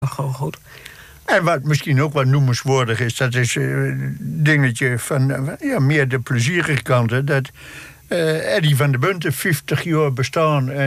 Goed. En wat misschien ook wat noemenswaardig is, dat is een dingetje van meer de plezierige kanten. Dat Eddy van de Bunte 50 jaar bestaan.